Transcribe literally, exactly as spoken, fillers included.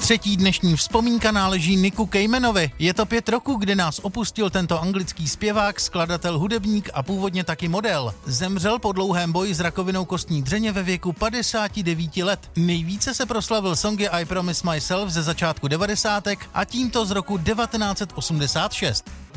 Třetí dnešní vzpomínka náleží Nicku Cayemanovi. Je to pět roků, kdy nás opustil tento anglický zpěvák, skladatel, hudebník a původně taky model. Zemřel po dlouhém boji s rakovinou kostní dřeně ve věku padesáti devíti let. Nejvíce se proslavil songy I Promise Myself ze začátku devadesátek a tímto z roku devatenáct set osmdesát šest.